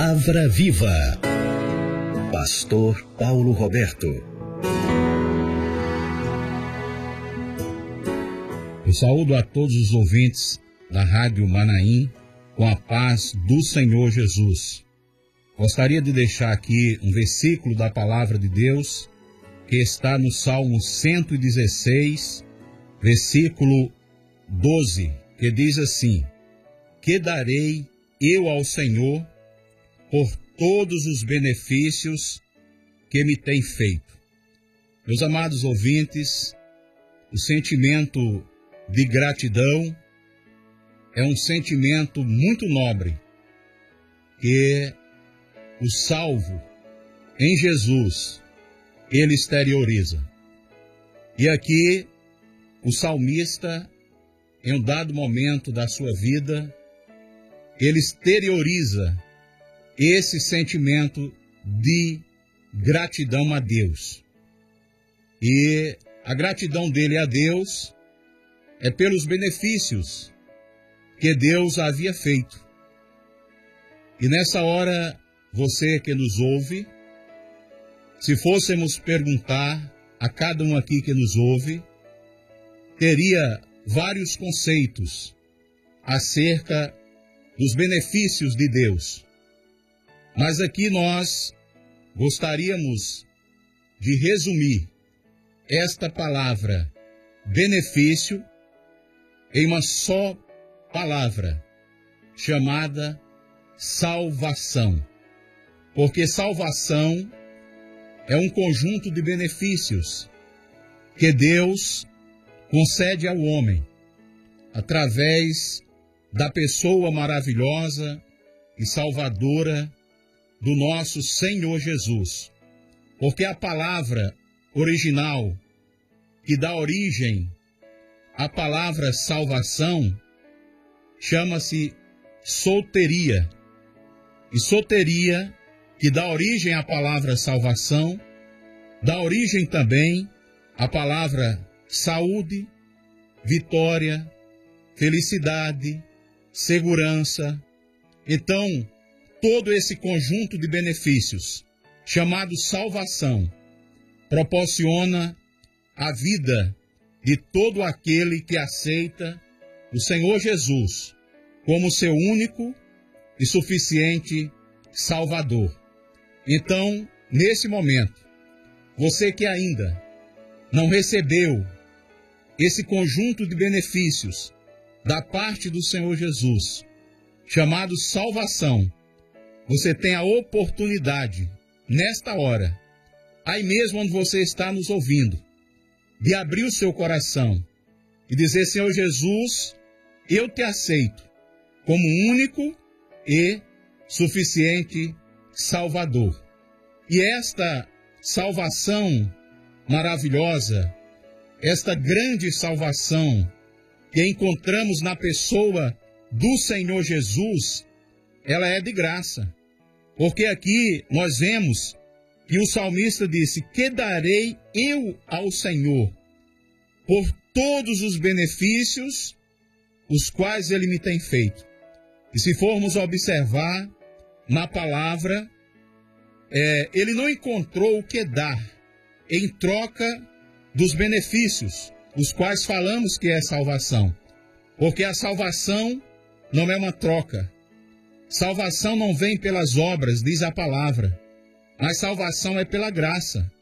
Palavra Viva. Pastor Paulo Roberto. Eu saúdo a todos os ouvintes da Rádio Manaim com a paz do Senhor Jesus. Gostaria de deixar aqui um versículo da Palavra de Deus que está no Salmo 116, versículo 12, que diz assim: que darei eu ao Senhor por todos os benefícios que me tem feito. Meus amados ouvintes, o sentimento de gratidão é um sentimento muito nobre que o salvo em Jesus, ele exterioriza. E aqui o salmista, em um dado momento da sua vida, ele exterioriza esse sentimento de gratidão a Deus. E a gratidão dele a Deus é pelos benefícios que Deus havia feito. E nessa hora, você que nos ouve, se fôssemos perguntar a cada um aqui que nos ouve, teria vários conceitos acerca dos benefícios de Deus. Mas aqui nós gostaríamos de resumir esta palavra benefício em uma só palavra, chamada salvação. Porque salvação é um conjunto de benefícios que Deus concede ao homem através da pessoa maravilhosa e salvadora do nosso Senhor Jesus. Porque a palavra original que dá origem à palavra salvação chama-se soteria. E soteria, que dá origem à palavra salvação, dá origem também à palavra saúde, vitória, felicidade, segurança. Então, todo esse conjunto de benefícios, chamado salvação, proporciona a vida de todo aquele que aceita o Senhor Jesus como seu único e suficiente Salvador. Então, nesse momento, você que ainda não recebeu esse conjunto de benefícios da parte do Senhor Jesus, chamado salvação, você tem a oportunidade, nesta hora, aí mesmo onde você está nos ouvindo, de abrir o seu coração e dizer: Senhor Jesus, eu te aceito como único e suficiente Salvador. E esta salvação maravilhosa, esta grande salvação que encontramos na pessoa do Senhor Jesus, ela é de graça. Porque aqui nós vemos que o salmista disse: que darei eu ao Senhor por todos os benefícios os quais ele me tem feito. E se formos observar na palavra, ele não encontrou o que dar em troca dos benefícios, os quais falamos que é salvação. Porque a salvação não é uma troca. Salvação não vem pelas obras, diz a palavra, mas salvação é pela graça.